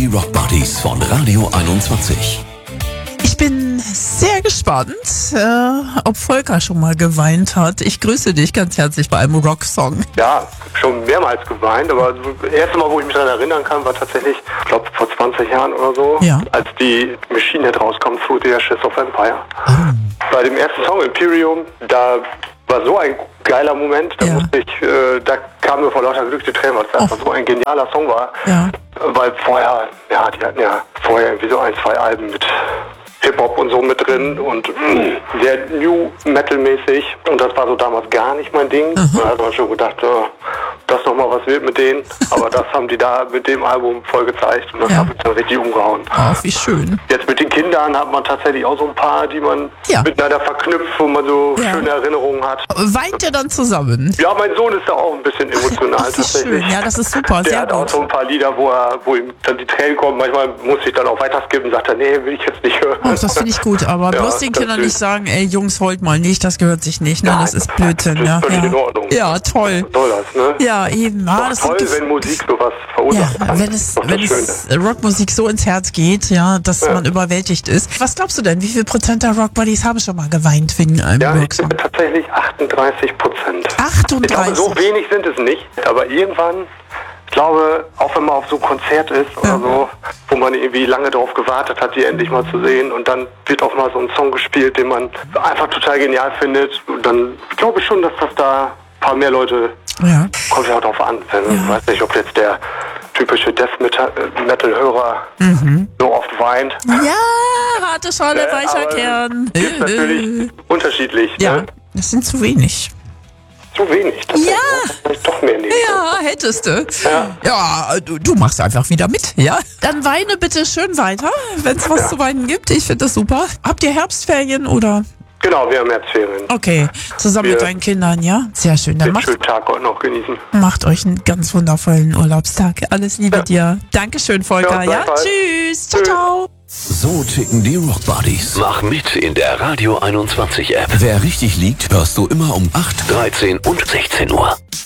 Rock Buddies von Radio 21. Ich bin sehr gespannt, ob Volker schon mal geweint hat. Ich grüße dich ganz herzlich bei einem Rocksong. Ja, schon mehrmals geweint, aber das erste Mal, wo ich mich daran erinnern kann, war tatsächlich, ich glaube, vor 20 Jahren oder so, Ja. als die Machine Head rauskam, Through the Ashes of Empire. Bei dem ersten Song, Imperium, da war so ein geiler Moment, da Ja. da kam mir vor lauter Glück die Tränen, weil es einfach so ein genialer Song war. Ja. Weil vorher, ja, die hatten ja vorher irgendwie so 1, 2 Alben mit Hip-Hop und so mit drin und sehr New Metal-mäßig, und das war so damals gar nicht mein Ding. Da hat man schon gedacht, das nochmal was wird mit denen, aber das haben die da mit dem Album voll gezeigt und das Ja. hat mich dann richtig umgehauen. Ach, wie schön. Jetzt mit den Kindern hat man tatsächlich auch so ein paar, die man Ja. miteinander verknüpft, wo man so Ja. schöne Erinnerungen hat. Weint ihr dann zusammen? Ja, mein Sohn ist da auch ein bisschen emotional Ach, wie tatsächlich. schön. Ja, das ist super, Der sehr hat auch gut. so ein paar Lieder, wo ihm dann die Tränen kommen. Manchmal muss ich dann auch weiter skippen, sagt er, nee, will ich jetzt nicht hören. Ach, das finde ich gut, aber Ja, bloß den das Kindern ist- nicht sagen, ey Jungs, heult mal nicht, das gehört sich nicht, ne? Das ist Blödsinn, das ist ja. völlig Ja. in Ordnung. Ja, toll. Soll das, ne? Ja, eben. Ah, das Toll, sind wenn Musik sowas ja, verursacht kann. wenn Das es, ist doch das wenn Schöne. es Rockmusik so ins Herz geht, ja, dass man überwältigt ist. Was glaubst du denn? Wie viel Prozent der Rockbuddies haben schon mal geweint wegen einem Ja, ich Rocksong? bin tatsächlich 38%. 38? Ich glaube, so wenig sind es nicht, aber irgendwann, ich glaube, auch wenn man auf so einem Konzert ist oder so, wo man irgendwie lange darauf gewartet hat, die endlich mal zu sehen, und dann wird auch mal so ein Song gespielt, den man einfach total genial findet, und dann glaube ich schon, dass das da ein paar mehr Leute, Ja. kommt ja auch drauf an. Ich weiß nicht, ob jetzt der typische Death-Metal-Hörer so oft weint. Ja, harte Schale, Aber weicher Kern. ist natürlich unterschiedlich. Ja, Ne? das sind zu wenig. Zu wenig. tatsächlich. Ja. Vielleicht doch mehr nehmen. Ja, hättest du. Ja. Ja, du machst einfach wieder mit, ja? Dann weine bitte schön weiter, wenn es was zu weinen gibt. Ich finde das super. Habt ihr Herbstferien oder? Genau, wir haben Herbstferien. Okay, zusammen mit Wir- deinen Kindern, ja? Sehr schön. Dann Den schönen Tag heute noch genießen. macht euch einen ganz wundervollen Urlaubstag. Alles Liebe dir. Dankeschön, Volker. Ja, Ja, gleichfalls. Tschüss. Ciao, Tschüss. ciao. So ticken die Rock Buddies. Mach mit in der Radio 21 App. Wer richtig liegt, hörst du immer um 8, 13 und 16 Uhr.